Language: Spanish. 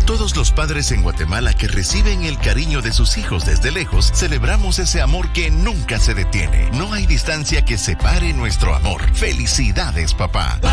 todos los padres en Guatemala que reciben el cariño de sus hijos desde lejos, celebramos ese amor que nunca se detiene. No hay distancia que separe nuestro amor. ¡Felicidades, papá!